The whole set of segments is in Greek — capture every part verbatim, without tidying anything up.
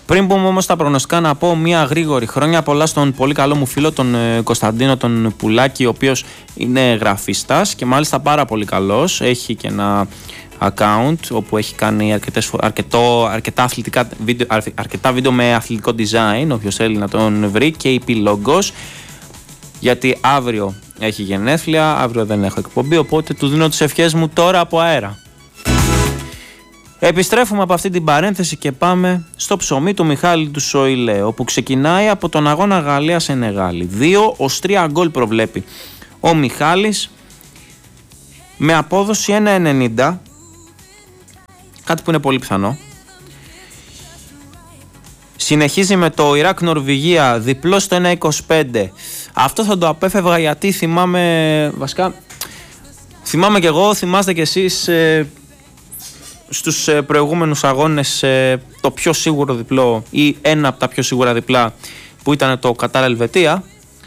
Πριν πούμε όμως τα προγνωστικά, να πω μια γρήγορη χρόνια πολλά στον πολύ καλό μου φίλο τον ε, Κωνσταντίνο τον Πουλάκη, ο οποίος είναι γραφιστάς και μάλιστα πάρα πολύ καλός. Έχει και ένα account όπου έχει κάνει αρκετές, αρκετό, αρκετά, αθλητικά βίντεο, αρκετά βίντεο με αθλητικό design, όποιος θέλει να τον βρει, και επιλογός, γιατί αύριο έχει γενέθλια, αύριο δεν έχω εκπομπή, οπότε του δίνω τις ευχές μου τώρα από αέρα. Επιστρέφουμε από αυτή την παρένθεση και πάμε στο ψωμί του Μιχάλη του Σοηλέ, όπου ξεκινάει από τον αγώνα Γαλλία-Σενεγάλη. δύο ως τρία γκολ προβλέπει ο Μιχάλης με απόδοση ένα ενενήντα, κάτι που είναι πολύ πιθανό. Συνεχίζει με το Ιράκ-Νορβηγία, διπλό στο ένα είκοσι πέντε. Αυτό θα το απέφευγα γιατί θυμάμαι, βασικά θυμάμαι και εγώ, θυμάστε κι εσείς ε, στους ε, προηγούμενους αγώνες ε, το πιο σίγουρο διπλό ή ένα από τα πιο σίγουρα διπλά που ήταν το Κατάρ-Ελβετία,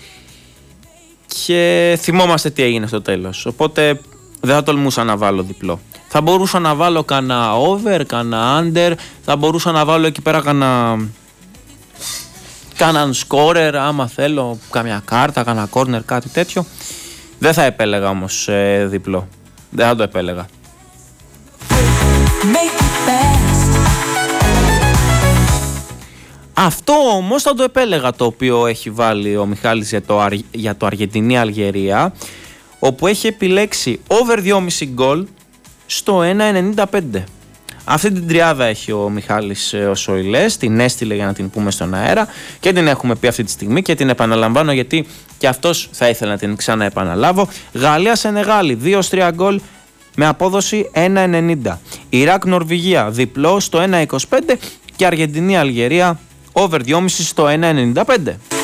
και θυμόμαστε τι έγινε στο τέλος, οπότε δεν θα τολμούσα να βάλω διπλό. Θα μπορούσα να βάλω κανένα over, κανένα under, θα μπορούσα να βάλω εκεί πέρα κανένα κανέναν scorer άμα θέλω, καμιά κάρτα, κανένα corner, κάτι τέτοιο. Δεν θα επέλεγα όμως ε, διπλό, δεν θα το επέλεγα. Αυτό όμως θα το επέλεγα, το οποίο έχει βάλει ο Μιχάλης για το, για το Αργεντινή-Αλγερία, όπου έχει επιλέξει over δυόμισι γκολ στο ένα ενενήντα πέντε. Αυτή την τριάδα έχει ο Μιχάλης ο Σοηλές, την έστειλε για να την πούμε στον αέρα και την έχουμε πει αυτή τη στιγμή και την επαναλαμβάνω γιατί και αυτός θα ήθελε να την ξαναεπαναλάβω. Γαλλία-Σενεγάλη, δύο ως τρία γκολ με απόδοση ένα ενενήντα. Ιράκ-Νορβηγία, διπλό στο ένα είκοσι πέντε και Αργεντινή-Αλγερία, over δυόμισι στο ένα ενενήντα πέντε.